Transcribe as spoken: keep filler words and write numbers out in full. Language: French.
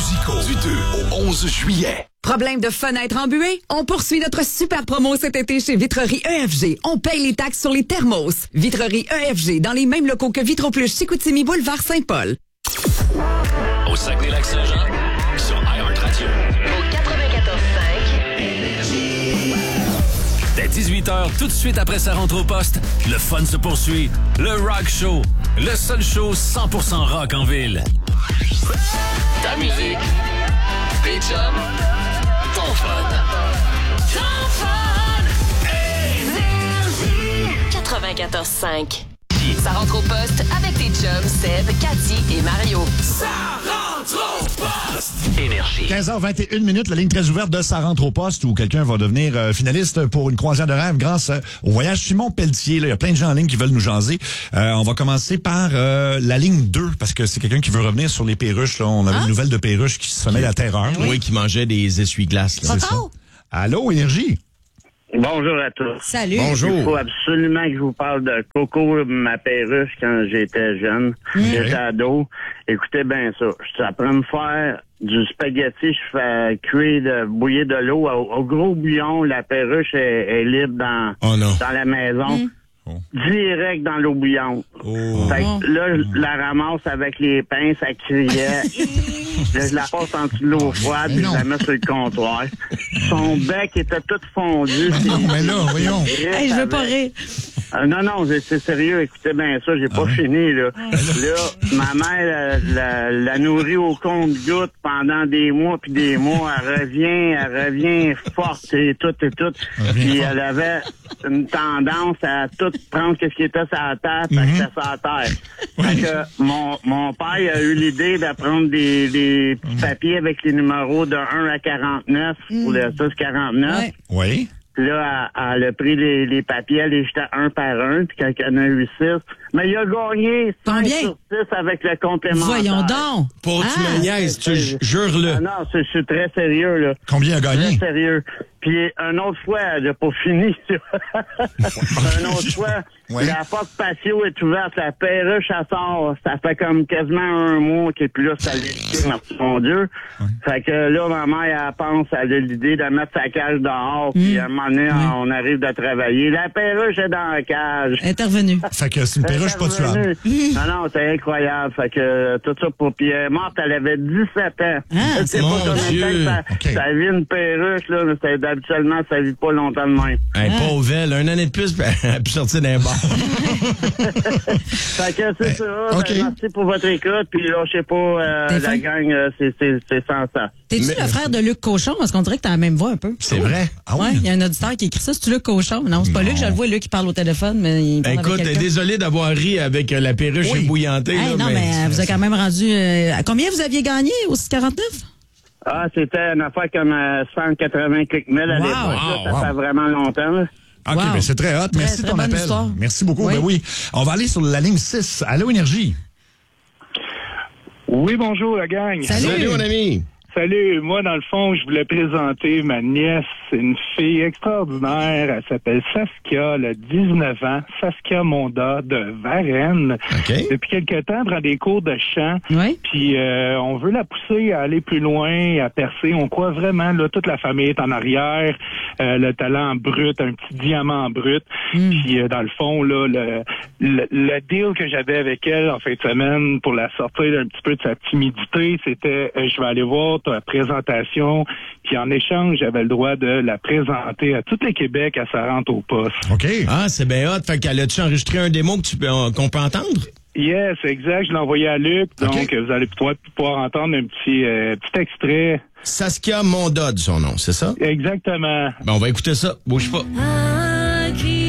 musicaux du deux au onze juillet. Problème de fenêtre embuée? On poursuit notre super promo cet été chez Vitrerie E F G. On paye les taxes sur les thermos. Vitrerie E F G, dans les mêmes locaux que Vitroplus Chicoutimi Boulevard Saint-Paul. Au Saguenay-Lac-Saint-Jean, sur iHeartRadio. Au quatre-vingt-quatorze cinq. Dès dix-huit heures, tout de suite après sa rentre au poste, le fun se poursuit. Le Rock Show, le seul show cent pour cent rock en ville. Ta musique, tes chums, ton fun. Ton fun! Énergie! quatre-vingt-quatorze cinq. Ça rentre au poste avec tes chums Seb, Cathy et Mario. Ça rentre au poste! Énergie. quinze heures vingt et une minutes, la ligne très ouverte de Ça rentre au poste où quelqu'un va devenir euh, finaliste pour une croisière de rêve grâce euh, au voyage Simon Pelletier. Là, il y a plein de gens en ligne qui veulent nous jaser. Euh, on va commencer par euh, la ligne deux parce que c'est quelqu'un qui veut revenir sur les perruches. Là. On avait Ah? une nouvelle de perruche qui se met la terreur. Oui. Oui, qui mangeait des essuie-glaces. là. C'est ça. Allô, Énergie? Bonjour à tous. Salut. Bonjour. Il faut absolument que je vous parle de Coco, ma perruche, quand j'étais jeune. J'étais ado. Écoutez bien ça. J'apprends à me faire du spaghetti. Je fais cuire, de, bouillir de l'eau. Au, au gros bouillon, la perruche est, est libre dans, Oh non. dans la maison. Mm. Oh. Direct dans l'eau bouillante. Oh. Fait que là, je la ramasse avec les pinces, ça criait. Là, je la passe en dessous de l'eau froide, Mais puis je non. la mets sur le comptoir. Son bec était tout fondu. Non, mais là, voyons. Hey, je veux pas rire. Euh, non, non, c'est- c'est sérieux. Écoutez bien ça, j'ai pas Ah oui? fini, là. Là, ma mère la, la, la nourrit au compte-goutte pendant des mois puis des mois. Elle revient, elle revient forte et tout et tout. Elle revient Puis forte. elle avait une tendance à tout prendre ce qui était sur la terre, parce que c'était sur la terre. Fait que mon, mon père il a eu l'idée de prendre des, des petits papiers avec les numéros de un à quarante-neuf, ou de six quarante-neuf. Ouais. Oui. Puis là, elle, elle a pris les, les papiers, elle les jetait un par un, puis quand elle en a eu six, mais il a gagné cinq Combien? sur six avec le complémentaire. Voyons donc. Pour tu Ah. me niaises, tu ju- jures-le. Ah non, c'est- je suis très sérieux, là. Combien a Très gagné? sérieux. Puis une autre fois, elle n'a pas fini. Une autre fois, Ouais. la porte patio est ouverte, la perruche, elle sort. Ça fait comme quasiment un mois qu'elle est plus là, ça l'est, merci mon Dieu. Fait que là, ma mère, elle pense, elle a l'idée de mettre sa cage dehors, puis à un moment donné, on arrive de travailler. La perruche est dans la cage. Intervenu. Fait que c'est une perruche pas tuable. Non, non, c'est incroyable. Fait que euh, tout ça pour... Puis elle est morte, elle avait dix-sept ans. Ah, Je sais mon pas combien de Dieu. temps que ça, OK. ça vit une perruche, là, mais c'est- habituellement, ça vit pas longtemps de même. Hey, pauvre elle, un année de plus, puis elle a pu sortir d'un bar. Fait que c'est ça. Ben, OK. merci pour votre écoute. Puis là, je sais pas, euh, T'es la fin? gang, euh, c'est c'est- c'est sans ça. T'es-tu Mais- le frère de Luc Cochon? Parce qu'on dirait que t'as la même voix un peu. C'est vrai? Ah Ouais, oui? il y a un auditeur qui écrit ça. C'est-tu Luc Cochon? Non, c'est pas Non. Luc, je le vois, Luc qui parle au téléphone, mais il parle Écoute, avec quelqu'un. désolé d'avoir ri avec euh, la perruche Oui. ébouillantée. Hey, là, non, mais euh, vous avez quand même rendu... euh, à combien vous aviez gagné au six quarante-neuf? Ah, c'était une affaire comme euh, cent quatre-vingts quelques mille à Wow. l'époque. là. Ça Wow. fait vraiment longtemps. Là. OK, Wow. ben c'est très hot. Très, Merci de très ton bonne appel. histoire. Merci beaucoup. Oui. Ben oui. On va aller sur la ligne six. Allô, Énergie? Oui, bonjour la gang. Salut. Salut, mon ami. Salut, moi dans le fond, je voulais présenter ma nièce, c'est une fille extraordinaire, elle s'appelle Saskia, elle a dix-neuf ans, Saskia Monda de Varennes. OK. Depuis quelque temps, elle prend des cours de chant, Oui. puis euh, on veut la pousser à aller plus loin, à percer. On croit vraiment, là, toute la famille est en arrière, euh, le talent brut, un petit diamant brut. Puis euh, dans le fond, là, le, le, le deal que j'avais avec elle en fin de semaine pour la sortir un petit peu de sa timidité, c'était euh, je vais aller voir ta présentation, puis en échange, j'avais le droit de la présenter à tout le Québec à sa rentre au poste. OK. Ah, c'est bien hot. Fait qu'elle a-tu enregistré un démo que tu peux- euh, qu'on peut entendre? Yes, exact. Je l'ai envoyé à Luc, donc OK. euh, vous allez pouvoir, pouvoir entendre un petit euh, petit extrait. Saskia Monda, de son nom, c'est ça? Exactement. Ben, on va écouter ça. Bouge pas. I keep